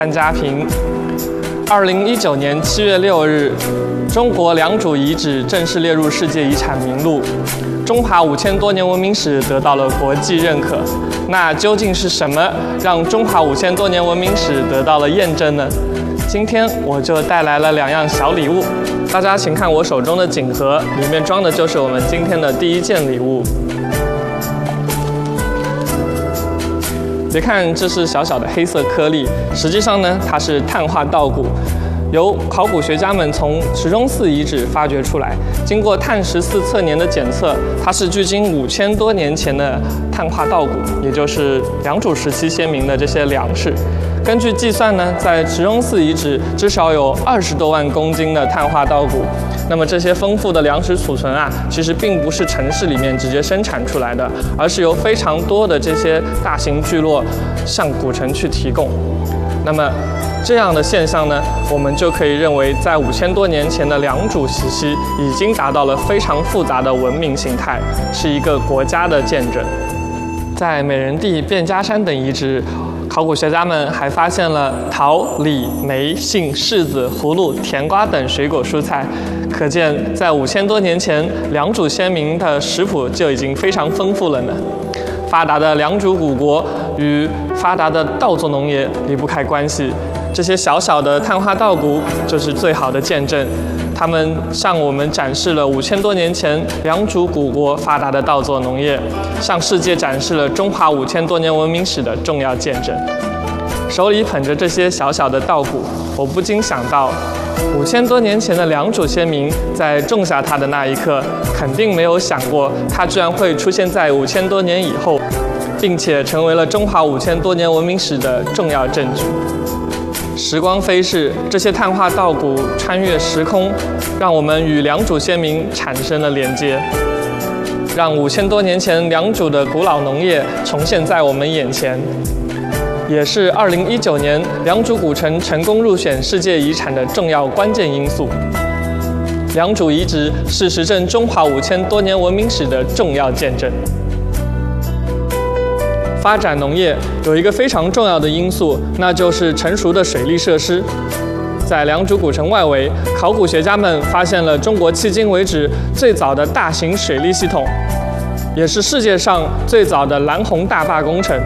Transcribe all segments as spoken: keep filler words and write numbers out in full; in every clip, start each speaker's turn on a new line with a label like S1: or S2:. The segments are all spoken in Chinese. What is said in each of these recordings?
S1: 范家平。二零一九年七月六日，中国良渚遗址正式列入世界遗产名录，中华五千多年文明史得到了国际认可。那究竟是什么让中华五千多年文明史得到了验证呢？今天我就带来了两样小礼物，大家请看我手中的锦盒，里面装的就是我们今天的第一件礼物。别看这是小小的黑色颗粒，实际上呢，它是碳化稻谷，由考古学家们从池中寺遗址发掘出来，经过碳十四测年的检测，它是距今五千多年前的碳化稻谷，也就是良渚时期先民的这些粮食。根据计算呢，在池中寺遗址至少有二十多万公斤的碳化稻谷。那么这些丰富的粮食储存啊，其实并不是城市里面直接生产出来的，而是由非常多的这些大型聚落向古城去提供。那么这样的现象呢，我们就可以认为，在五千多年前的良渚时期已经达到了非常复杂的文明形态，是一个国家的见证。在美人地、卞家山等遗址，考古学家们还发现了桃、李、梅、杏、柿子、葫芦、甜瓜等水果蔬菜，可见在五千多年前，良渚先民的食谱就已经非常丰富了呢。发达的良渚古国与发达的稻作农业离不开关系，这些小小的碳化稻谷就是最好的见证。他们向我们展示了五千多年前良渚古国发达的稻作农业，向世界展示了中华五千多年文明史的重要见证。手里捧着这些小小的稻谷，我不禁想到，五千多年前的良渚先民在种下它的那一刻，肯定没有想过它居然会出现在五千多年以后，并且成为了中华五千多年文明史的重要证据。时光飞逝，这些碳化稻谷穿越时空，让我们与良渚先民产生了连接，让五千多年前良渚的古老农业重现在我们眼前，也是二零一九年良渚古城成功入选世界遗产的重要关键因素。良渚遗址是实证中华五千多年文明史的重要见证。发展农业有一个非常重要的因素，那就是成熟的水利设施。在良渚古城外围，考古学家们发现了中国迄今为止最早的大型水利系统，也是世界上最早的蓝洪大坝工程。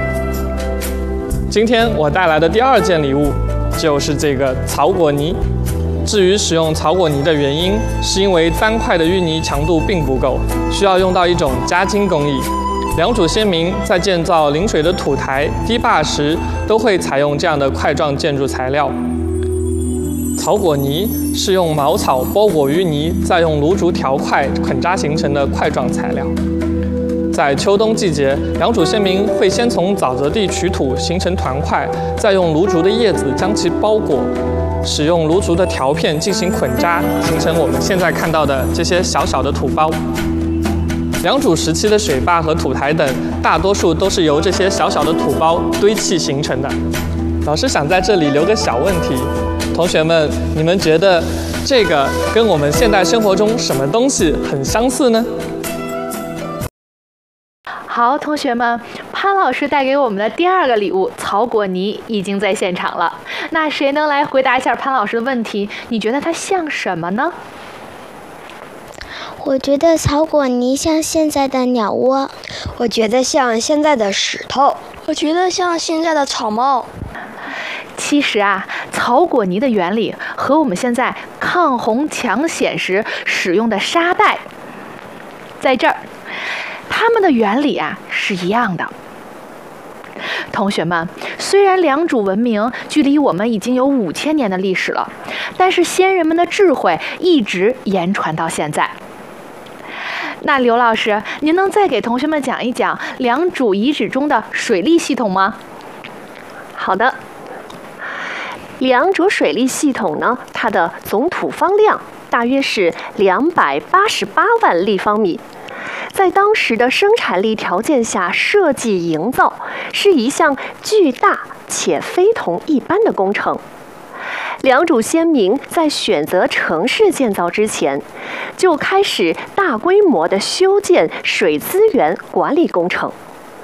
S1: 今天我带来的第二件礼物就是这个草果泥。至于使用草果泥的原因，是因为单块的淤泥强度并不够，需要用到一种加筋工艺。良渚先民在建造临水的土台、堤坝时，都会采用这样的块状建筑材料。草果泥是用茅草包裹淤泥，再用炉竹条块捆扎形成的块状材料。在秋冬季节，良渚先民会先从沼泽地取土形成团块，再用芦竹的叶子将其包裹，使用芦竹的条片进行捆扎，形成我们现在看到的这些小小的土包。良渚时期的水坝和土台等，大多数都是由这些小小的土包堆砌形成的。老师想在这里留个小问题，同学们，你们觉得这个跟我们现代生活中什么东西很相似呢？
S2: 好，同学们，潘老师带给我们的第二个礼物草果泥已经在现场了。那谁能来回答一下潘老师的问题？你觉得它像什么呢？
S3: 我觉得草果泥像现在的鸟窝。
S4: 我觉得像现在的石头。
S5: 我觉得像现在的草帽。
S2: 其实啊，草果泥的原理和我们现在抗洪抢险时使用的沙袋，在这儿，它们的原理啊是一样的。同学们，虽然良渚文明距离我们已经有五千年的历史了，但是先人们的智慧一直言传到现在。那刘老师，您能再给同学们讲一讲良渚遗址中的水利系统吗？
S4: 好的。良渚水利系统呢，它的总土方量大约是两百八十八万立方米，在当时的生产力条件下设计营造，是一项巨大且非同一般的工程。良渚先民在选择城市建造之前，就开始大规模的修建水资源管理工程。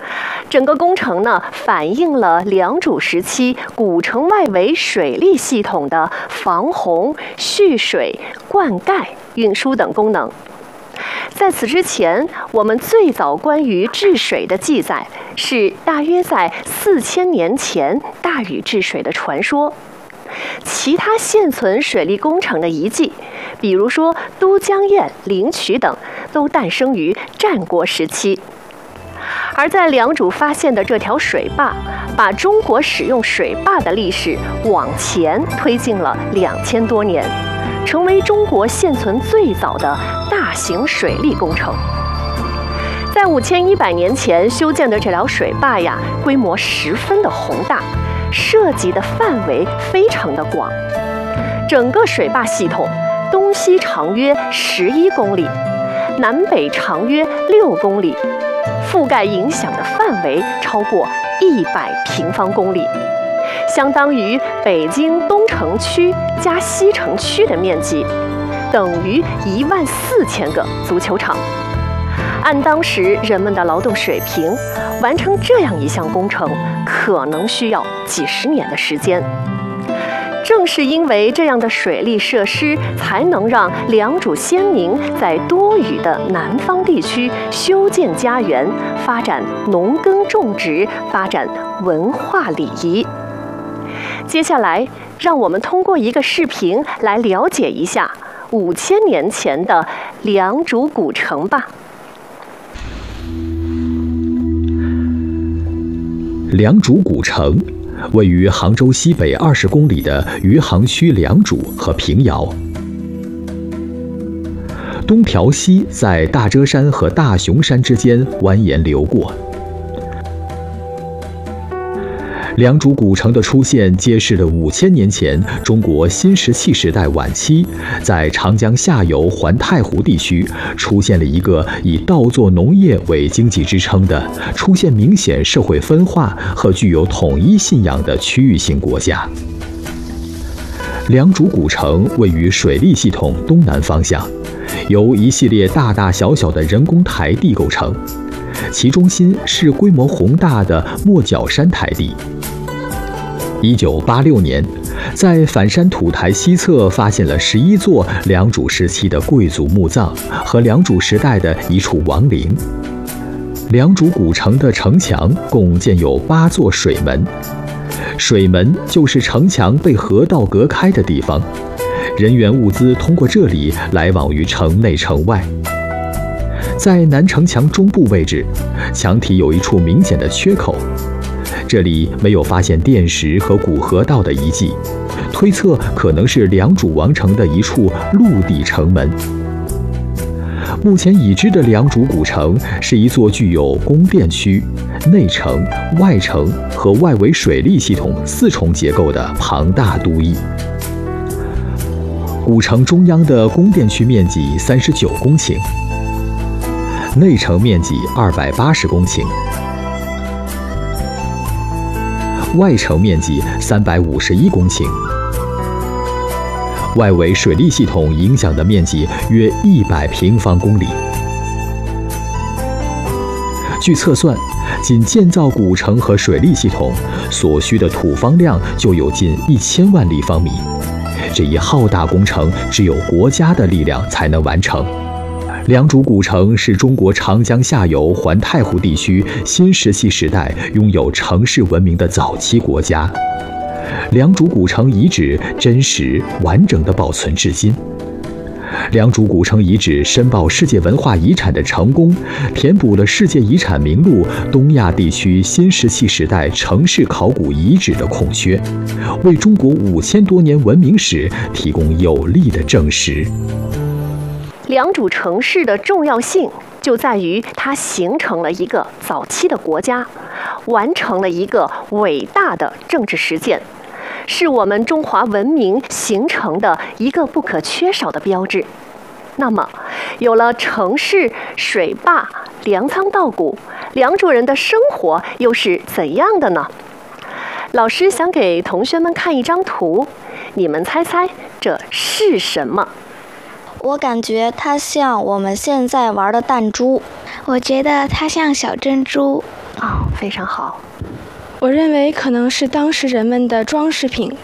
S4: 整个工程呢，反映了良渚时期古城外围水利系统的防洪、蓄水、灌溉、运输等功能。在此之前，我们最早关于治水的记载是大约在四千年前大禹治水的传说。其他现存水利工程的遗迹，比如说都江堰、灵渠等，都诞生于战国时期。而在良渚发现的这条水坝，把中国使用水坝的历史往前推进了两千多年，成为中国现存最早的大型水利工程。在五千一百年前修建的这条水坝呀，规模十分的宏大，涉及的范围非常的广。整个水坝系统东西长约十一公里，南北长约六公里，覆盖影响的范围超过一百平方公里，相当于北京东城区加西城区的面积，等于一万四千个足球场。按当时人们的劳动水平，完成这样一项工程，可能需要几十年的时间。正是因为这样的水利设施，才能让良渚先民在多雨的南方地区修建家园，发展农耕种植，发展文化礼仪。接下来，让我们通过一个视频来了解一下五千年前的良渚古城吧。
S6: 良渚古城位于杭州西北二十公里的余杭区良渚和平遥，东调西在大遮山和大雄山之间蜿蜒流过。良渚古城的出现，揭示了五千年前中国新石器时代晚期，在长江下游环太湖地区出现了一个以稻作农业为经济支撑的、出现明显社会分化和具有统一信仰的区域性国家。良渚古城位于水利系统东南方向，由一系列大大小小的人工台地构成，其中心是规模宏大的莫角山台地。一九八六年，在反山土台西侧发现了十一座良渚时期的贵族墓葬和良渚时代的一处王陵。良渚古城的城墙共建有八座水门，水门就是城墙被河道隔开的地方，人员物资通过这里来往于城内城外。在南城墙中部位置，墙体有一处明显的缺口，这里没有发现垫石和古河道的遗迹，推测可能是良渚王城的一处陆地城门。目前已知的良渚古城是一座具有宫殿区、内城、外城和外围水利系统四重结构的庞大都邑。古城中央的宫殿区面积三十九公顷，内城面积二百八十公顷，外城面积三百五十一公顷，外围水利系统影响的面积约一百平方公里。据测算，仅建造古城和水利系统所需的土方量就有近一千万立方米。这一浩大工程，只有国家的力量才能完成。良渚古城是中国长江下游环太湖地区新石器时代拥有城市文明的早期国家。良渚古城遗址真实完整地保存至今。良渚古城遗址申报世界文化遗产的成功，填补了世界遗产名录东亚地区新石器时代城市考古遗址的空缺，为中国五千多年文明史提供有力的证实。
S4: 良渚城市的重要性就在于它形成了一个早期的国家，完成了一个伟大的政治实践，是我们中华文明形成的一个不可缺少的标志。那么，有了城市、水坝、粮仓稻谷，良渚人的生活又是怎样的呢？老师想给同学们看一张图，你们猜猜这是什么？
S5: 我感觉它像我们现在玩的弹珠。
S3: 我觉得它像小珍珠。
S4: 啊、非常好。
S7: 我认为可能是当时人们的装饰品